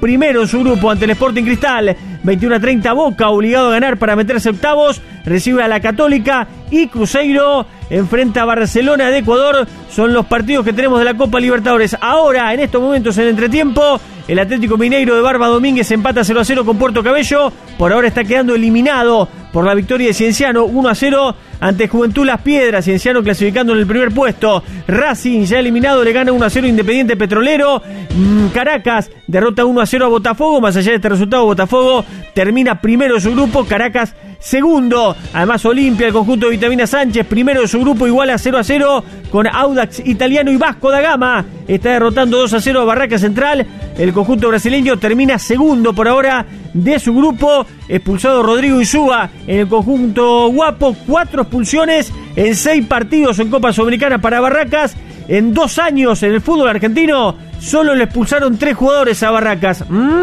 primero en su grupo ante el Sporting Cristal. 21:30 Boca, obligado a ganar para meterse octavos, recibe a la Católica, y Cruzeiro enfrenta a Barcelona de Ecuador. Son los partidos que tenemos de la Copa Libertadores. Ahora, en estos momentos, en entretiempo, el Atlético Mineiro de Barba Domínguez empata 0-0 con Puerto Cabello. Por ahora está quedando eliminado por la victoria de Cienciano 1-0 ante Juventud Las Piedras. Cienciano clasificando en el primer puesto. Racing ya eliminado, le gana 1-0 Independiente Petrolero. Caracas derrota 1-0 a Botafogo. Más allá de este resultado, Botafogo termina primero de su grupo, Caracas segundo. Además, Olimpia, el conjunto de Vitamina Sánchez, primero de su grupo, igual a 0-0 con Audax Italiano, y Vasco da Gama está derrotando 2-0 a Barraca Central. El conjunto brasileño termina segundo por ahora de su grupo. Expulsado Rodrigo Insúa en el conjunto guapo. 4 expulsiones en 6 partidos en Copa Sudamericana para Barracas. En 2 años en el fútbol argentino solo le expulsaron 3 jugadores a Barracas.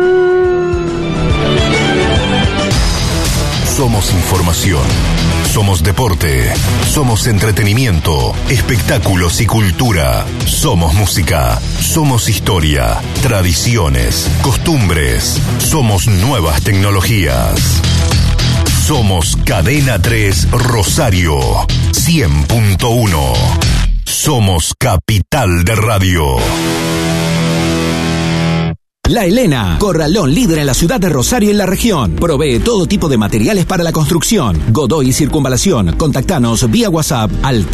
Somos información, somos deporte, somos entretenimiento, espectáculos y cultura. Somos música, somos historia, tradiciones, costumbres. Somos nuevas tecnologías. Somos Cadena 3 Rosario 100.1. Somos Capital de Radio. La Helena, corralón líder en la ciudad de Rosario y en la región. Provee todo tipo de materiales para la construcción. Godoy y Circunvalación. Contactanos vía WhatsApp al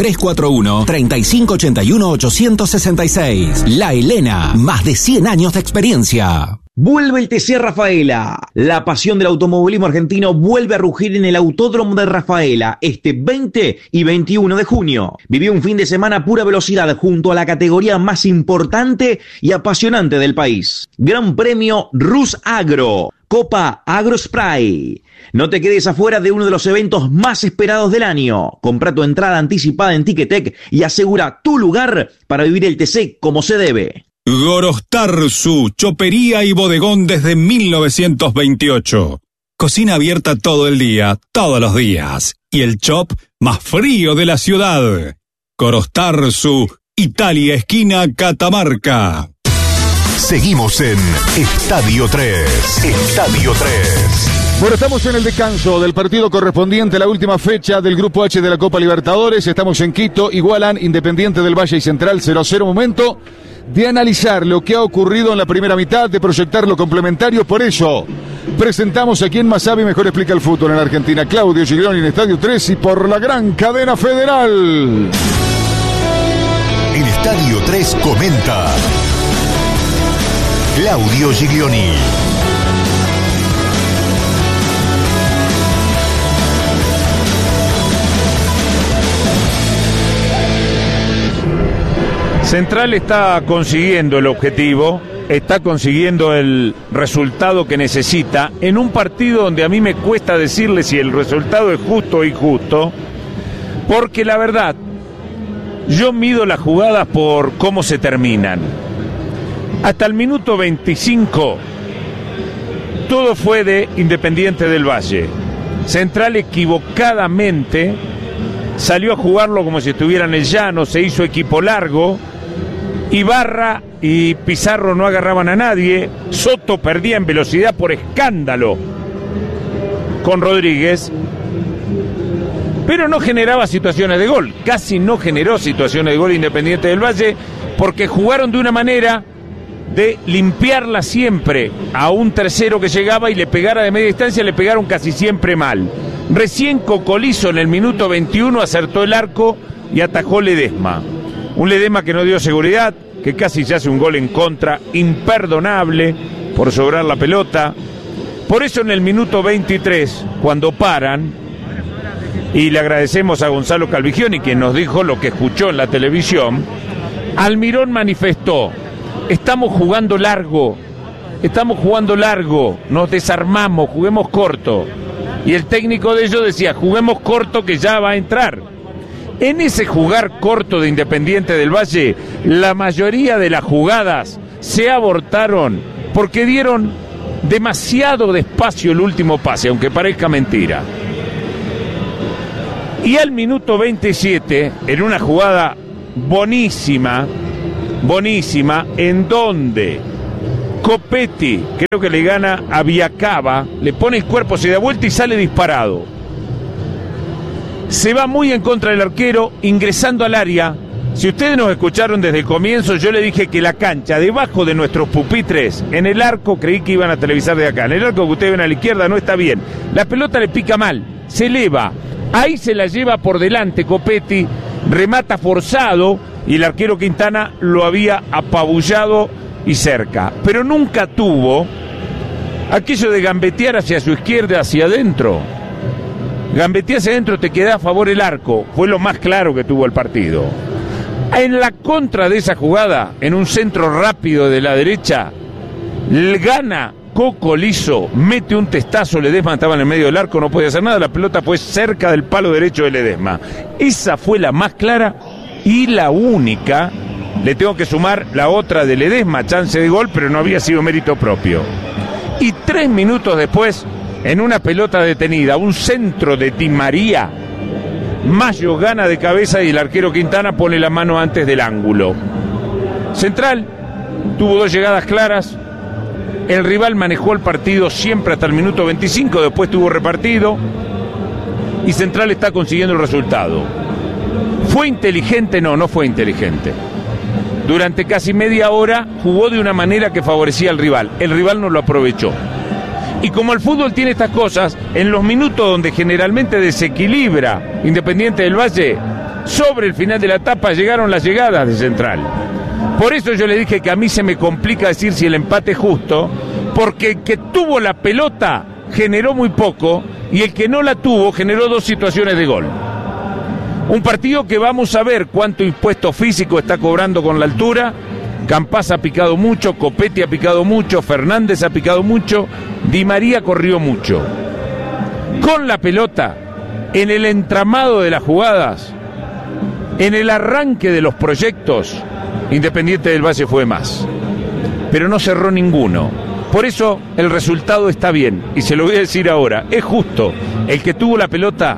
341-3581-866. La Helena, más de 100 años de experiencia. Vuelve el TC Rafaela. La pasión del automovilismo argentino vuelve a rugir en el Autódromo de Rafaela este 20 y 21 de junio. Viví un fin de semana a pura velocidad junto a la categoría más importante y apasionante del país. Gran Premio Rus Agro, Copa AgroSpray. No te quedes afuera de uno de los eventos más esperados del año. Compra tu entrada anticipada en Ticketek y asegura tu lugar para vivir el TC como se debe. Gorostarzu, chopería y bodegón desde 1928. Cocina abierta todo el día, todos los días. Y el chop más frío de la ciudad. Gorostarzu, Italia, esquina Catamarca. Seguimos en Estadio 3. Estadio 3. Bueno, estamos en el descanso del partido correspondiente a la última fecha del Grupo H de la Copa Libertadores. Estamos en Quito, igualan Independiente del Valle y Central 0-0. Momento de analizar lo que ha ocurrido en la primera mitad, de proyectar lo complementario. Por eso presentamos a quien más sabe y mejor explica el fútbol en la Argentina, Claudio Giglioni, en Estadio 3 y por la gran cadena federal. En Estadio 3 comenta Claudio Giglioni. Central está consiguiendo el objetivo, está consiguiendo el resultado que necesita en un partido donde a mí me cuesta decirle si el resultado es justo o injusto, porque la verdad, yo mido las jugadas por cómo se terminan. Hasta el minuto 25, todo fue de Independiente del Valle. Central equivocadamente salió a jugarlo como si estuviera en el llano, se hizo equipo largo. Ibarra y Pizarro no agarraban a nadie. Soto perdía en velocidad por escándalo con Rodríguez, pero no generaba situaciones de gol. Casi no generó situaciones de gol Independiente del Valle, porque jugaron de una manera de limpiarla siempre a un tercero que llegaba y le pegara de media distancia, le pegaron casi siempre mal. Recién Cocolizo en el minuto 21 acertó el arco y atajó Ledesma. Un Ledesma que no dio seguridad, que casi se hace un gol en contra, imperdonable por sobrar la pelota. Por eso en el minuto 23, cuando paran, y le agradecemos a Gonzalo Calvigioni, quien nos dijo lo que escuchó en la televisión, Almirón manifestó: estamos jugando largo, nos desarmamos, juguemos corto. Y el técnico de ellos decía: juguemos corto que ya va a entrar. En ese jugar corto de Independiente del Valle, la mayoría de las jugadas se abortaron porque dieron demasiado despacio el último pase, aunque parezca mentira. Y al minuto 27, en una jugada buenísima, en donde Copetti, creo que le gana a Viacaba, le pone el cuerpo, se da vuelta y sale disparado. Se va muy en contra del arquero, ingresando al área. Si ustedes nos escucharon desde el comienzo, yo le dije que la cancha, debajo de nuestros pupitres, en el arco, creí que iban a televisar de acá, en el arco que ustedes ven a la izquierda no está bien. La pelota le pica mal, se eleva, ahí se la lleva por delante Copetti, remata forzado y el arquero Quintana lo había apabullado y cerca. Pero nunca tuvo aquello de gambetear hacia su izquierda, hacia adentro. Gambetear hacia adentro, te queda a favor el arco, fue lo más claro que tuvo el partido. En la contra de esa jugada, en un centro rápido de la derecha, gana Coco Liso, mete un testazo, Ledesma estaba en el medio del arco, no podía hacer nada, la pelota fue cerca del palo derecho de Ledesma. Esa fue la más clara y la única. Le tengo que sumar la otra de Ledesma, chance de gol, pero no había sido mérito propio. Y 3 minutos después, en una pelota detenida, un centro de Di María, Mayo gana de cabeza y el arquero Quintana pone la mano antes del ángulo. Central tuvo 2 llegadas claras. El rival manejó el partido siempre hasta el minuto 25, después tuvo repartido. Y Central está consiguiendo el resultado. ¿Fue inteligente? No, no fue inteligente. Durante casi media hora jugó de una manera que favorecía al rival. El rival no lo aprovechó. Y como el fútbol tiene estas cosas, en los minutos donde generalmente desequilibra Independiente del Valle, sobre el final de la etapa llegaron las llegadas de Central. Por eso yo le dije que a mí se me complica decir si el empate es justo, porque el que tuvo la pelota generó muy poco y el que no la tuvo generó 2 situaciones de gol. Un partido que vamos a ver cuánto impuesto físico está cobrando con la altura. Campás ha picado mucho, Copetti ha picado mucho, Fernández ha picado mucho, Di María corrió mucho. Con la pelota, en el entramado de las jugadas, en el arranque de los proyectos, Independiente del Valle fue más. Pero no cerró ninguno. Por eso el resultado está bien, y se lo voy a decir ahora, es justo. El que tuvo la pelota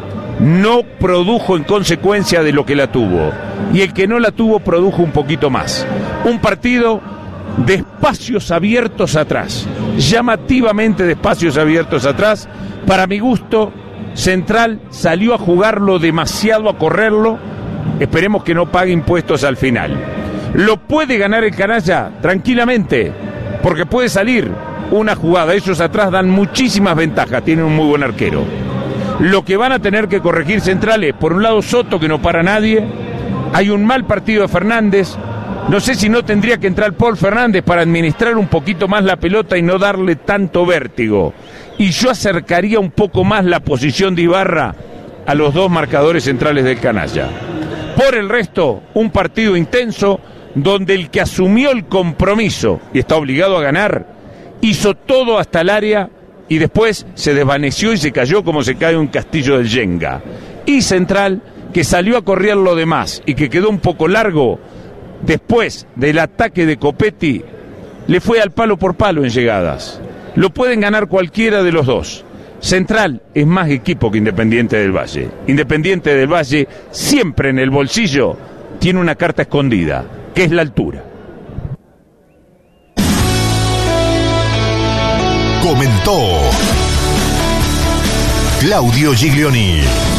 no produjo en consecuencia de lo que la tuvo, y el que no la tuvo produjo un poquito más. Un partido de espacios abiertos atrás, llamativamente de espacios abiertos atrás. Para mi gusto, Central salió a jugarlo demasiado, a correrlo. Esperemos que no pague impuestos al final. ¿Lo puede ganar el Canalla? Tranquilamente, porque puede salir una jugada. Ellos atrás dan muchísimas ventajas, tienen un muy buen arquero. Lo que van a tener que corregir Central es, por un lado, Soto, que no para nadie. Hay un mal partido de Fernández. No sé si no tendría que entrar Paul Fernández para administrar un poquito más la pelota y no darle tanto vértigo. Y yo acercaría un poco más la posición de Ibarra a los 2 marcadores centrales del Canalla. Por el resto, un partido intenso donde el que asumió el compromiso y está obligado a ganar, hizo todo hasta el área y después se desvaneció y se cayó como se cae un castillo del Yenga. Y Central, que salió a correr lo demás y que quedó un poco largo, después del ataque de Copetti, le fue al palo por palo en llegadas. Lo pueden ganar cualquiera de los 2. Central es más equipo que Independiente del Valle. Independiente del Valle siempre en el bolsillo tiene una carta escondida, que es la altura. Comentó Claudio Giglioni.